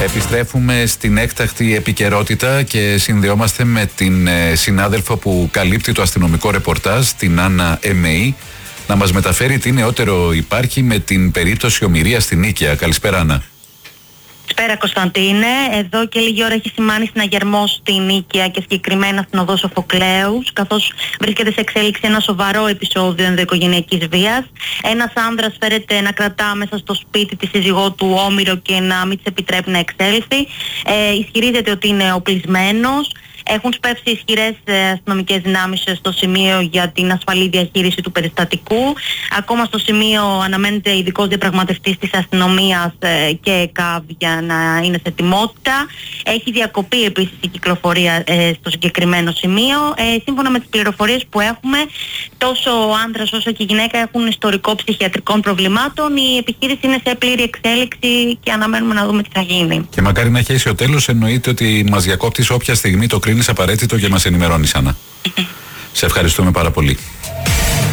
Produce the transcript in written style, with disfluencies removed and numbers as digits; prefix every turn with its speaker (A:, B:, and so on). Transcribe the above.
A: Επιστρέφουμε στην έκτακτη επικαιρότητα και συνδεόμαστε με την συνάδελφο που καλύπτει το αστυνομικό ρεπορτάζ, την Άννα Εμεή, να μας μεταφέρει τι νεότερο υπάρχει με την περίπτωση ομηρίας στην Νίκαια. Καλησπέρα, Άννα.
B: Καλησπέρα, Κωνσταντίνε. Εδώ και λίγη ώρα έχει σημάνει συναγερμό στη Νίκαια και συγκεκριμένα στην οδό Σοφοκλέους, καθώς βρίσκεται σε εξέλιξη ένα σοβαρό επεισόδιο ενδοοικογενειακής βίας. Ένας άνδρας φέρεται να κρατά μέσα στο σπίτι τη σύζυγό του όμηρο και να μην της επιτρέπει να εξέλθει. Ισχυρίζεται ότι είναι οπλισμένος. Έχουν σπεύσει ισχυρές αστυνομικές δυνάμεις στο σημείο για την ασφαλή διαχείριση του περιστατικού. Ακόμα στο σημείο αναμένεται ειδικός διαπραγματευτής της αστυνομίας και ΕΚΑΒ για να είναι σε ετοιμότητα. Έχει διακοπεί επίσης η κυκλοφορία στο συγκεκριμένο σημείο. Σύμφωνα με τις πληροφορίες που έχουμε, τόσο ο άντρας όσο και η γυναίκα έχουν ιστορικό ψυχιατρικών προβλημάτων. Η επιχείρηση είναι σε πλήρη εξέλιξη και αναμένουμε να δούμε τι θα γίνει.
A: Και μακάρι να έχει ο τέλος. Εννοείται ότι μας διακόπτεις όποια στιγμή το κρίνεις απαραίτητο και μας ενημερώνεις, Άννα. Σε ευχαριστούμε πάρα πολύ.